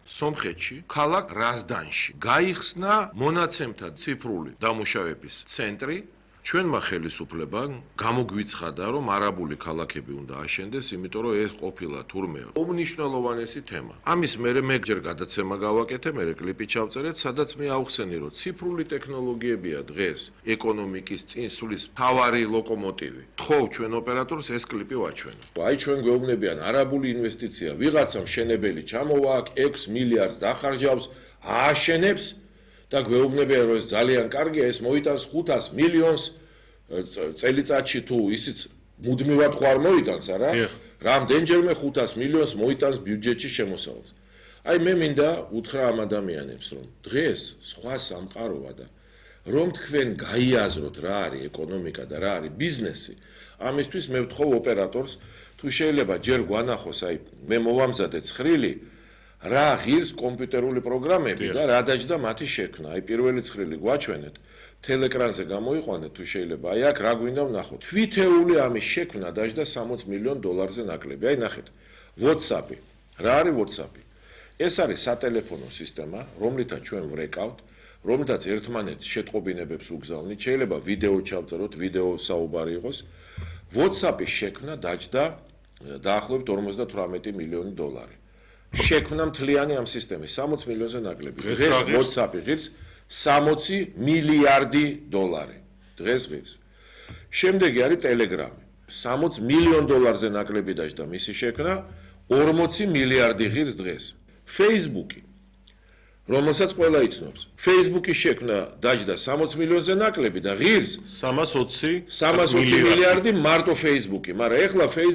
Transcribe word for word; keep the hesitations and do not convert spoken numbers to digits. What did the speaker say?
სომხეთში, ქალაქ რაზდანში გაიხსნა მონაცემთა ციფრული დამუშავების ცენტრი. ჩვენმა ხელისუფლებამ გამოგვიცხადა, რომ არაბული ქალაქები უნდა აშენდეს, იმიტომ რომ ეს ყოფილა თურმე უმნიშვნელოვანესი თემა. ამის მერე მე ჯერ გადაცემა გავაკეთე, მე კლიპი ჩავწერეთ, სადაც მე ავხსენი, რომ ციფრული ტექნოლოგიებია დღეს ეკონომიკის წინსვლის მთავარი ლოკომოტივი. თხოვ ჩვენ ოპერატორს ეს კლიპი ვაჩვენო. აი ჩვენ გვეუბნებიან არაბული ინვესტიცია, ვიღაცა მშენებელი ჩამოვა აქ ექვს მილიარდს დახარჯავს, ააშენებს და გვეუბნებიან, რომ ეს ძალიან კარგია, ეს მოიტანს ხუთას მილიონს წელიწადში თუ ისიც მუდმივად ხო არ მოიტანს, არა? რამდენჯერმე ხუთას მილიონს მოიტანს ბიუჯეტში შემოსავალს. აი მე მინდა უთხრა ამ ადამიანებს, რომ დღეს სხვა სამყაროა და რომ თქვენ გაიაზროთ რა არის ეკონომიკა და რა არის ბიზნესი, ამისთვის მე ვთხოვ ოპერატორს, თუ შეიძლება ჯერ გვანახოს, აი მე მოვამზადე ცხრილი რა ღირს კომპიუტერული პროგრამები და რა დაჯდა მათი შექმნა. აი პირველი ცხრილი გვაჩვენეთ, თელეკრანზე გამოიყვანეთ თუ შეიძლება. აი აქ რა გვინდა ვნახოთ. თვითეული ამის შექმნა დაჯდა სამოც მილიონ დოლარზე ნაკლები. აი ნახეთ. WhatsApp-ი. რა არის WhatsApp-ი? ეს არის სატელეფონო სისტემა, რომლითაც ჩვენ ვრეკავთ, რომლითაც ერთმანეთს შეტყობინებებს უგზავნით. შეიძლება ვიდეო ჩავწეროთ, ვიდეო საუბარი იყოს. WhatsApp-ის შექმნა დაჯდა დაახლოებით ორმოცდათვრამეტი მილიონი დოლარი. შექმნა მთლიანი ამ სისტემის სამოც მილიონზე ნაკლები. დღეს WhatsApp-ი ღირს სამოცი მილიარდი დოლარი. დღეს ღირს. შემდეგი არის Telegram-ი. სამოც მილიონ დოლარზე ნაკლები დაჯდა მისი შექმნა, ორმოცი მილიარდი ღირს დღეს. Facebook-ი, რომელსაც ყველა იცნობს. Facebook-ის შექმნა დაჯდა სამოც მილიონზე ნაკლები და ღირს სამას ოცი სამას ოცი მილიარდი მარტო Facebook-ი, მაგრამ ეხლა